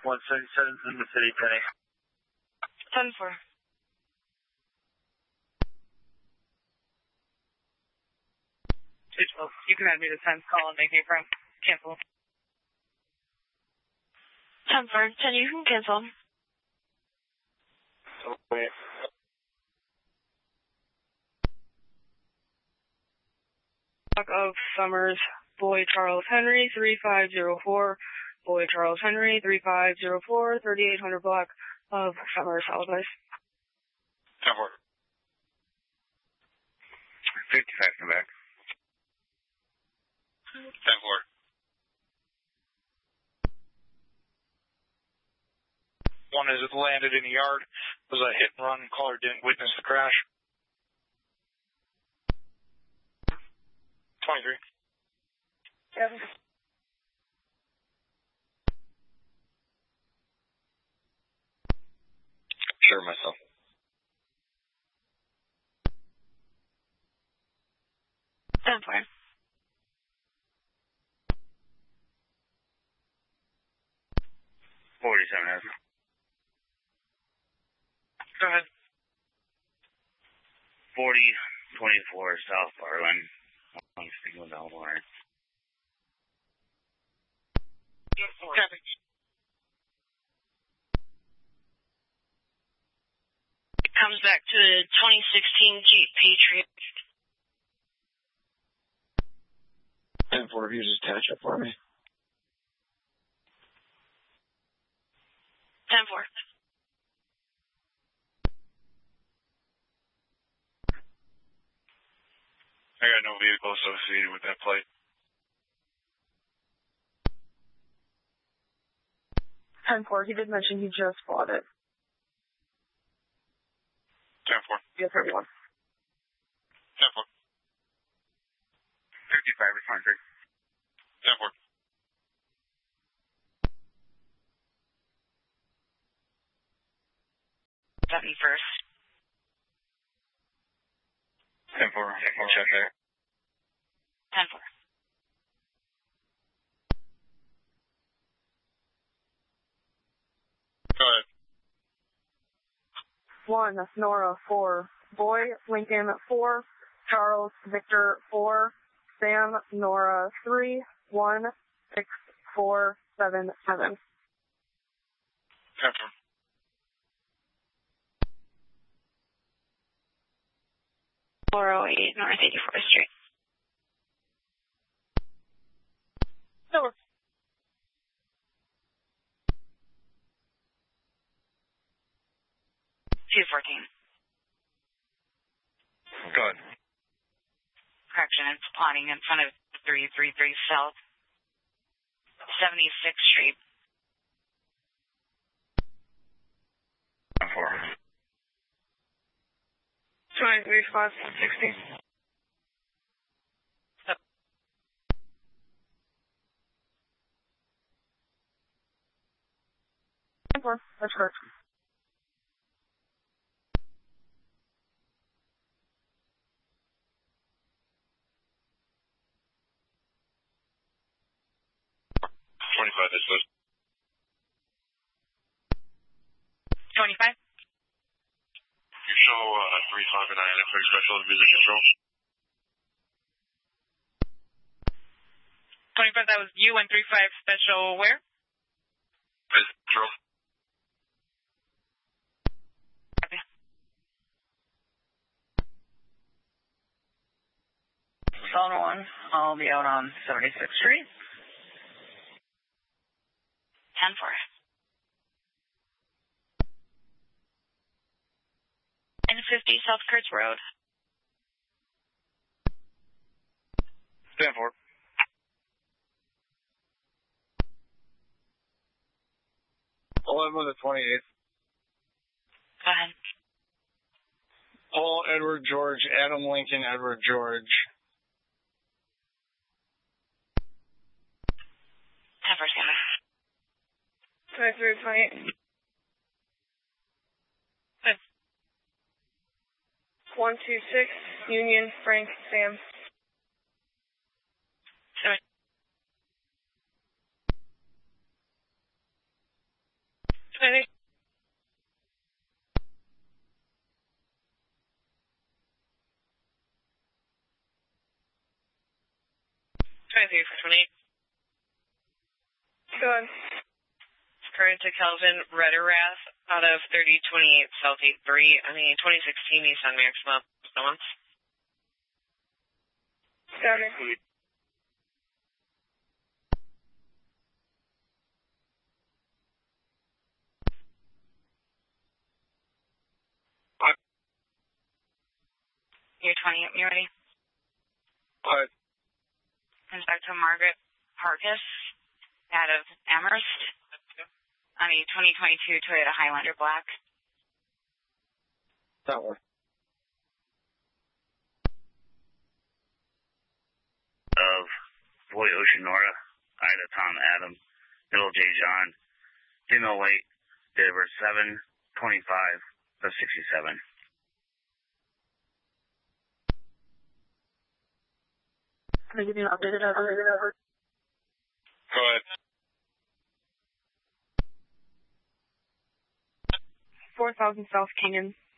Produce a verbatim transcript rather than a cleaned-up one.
one seventy-seven in the city, Penny. ten four. You can add me to ten's call and make me from cancel. ten four. ten, you can cancel. Okay. Of Summers, Boy Charles Henry, three five zero four. Boy Charles Henry, three five zero four, thirty-eight hundred block of Summers, Alibis. ten four. fifty-five, come back. ten four. One is it landed in the yard. Was a hit and run. Caller didn't witness the crash. twenty-three. Seven. Sure, myself. ten four. forty-seven, Ezra. Go ahead. forty twenty-four, South Barlin. I'm speaking with Alvar. Copy. It comes back to the twenty sixteen Jeep Patriot. ten four, if you just attach it for me. ten four. I got no vehicle associated with that plate. ten four, he did mention he just bought it. ten four. Yeah, thirty-one. ten four. fifty-five, respond three. ten four. Button first. ten four, I'll check there. ten four. Go ahead. One, Nora, four. Boy, Lincoln, four. Charles, Victor, four. Sam, Nora, three. One, six, four, seven, seven. ten four. four oh eight North eighty-fourth Street. Over. two fourteen. Go ahead. Correction, it's plotting in front of three thirty-three South seventy-sixth Street. ten four. twenty-three, five, sixty. ten four, that's correct. twenty-five, this was. twenty-five? You show uh, three five nine F X Special Music Control. twenty-five, that was you and three five special where? Music Control. Copy. Zone one, I'll be out on seventy-sixth Street. ten four. And fifty South Kurtz Road. ten four. eleven to twenty-eighth. Go ahead. Paul Edward George, Adam Lincoln Edward George. ten four seven. twenty-three, twenty-eight. one two six, Union, Frank, Sam. Sorry. twenty-three for twenty-eight. Go ahead. Current to Kelvin Rederath out of thirty twenty-eight South eight three on a twenty sixteen Nissan Maxima. Someone. Got it. You're twenty, you ready? What? Inspector Margaret Harkis out of Amherst on a twenty twenty-two Toyota Highlander Black. That one. Of Boy Ocean Nora, Ida Tom Adam, Middle J John, female weight, date of birth seven twenty-five of sixty-seven. Can I give you an updated address? Go ahead. four thousand South Canyon,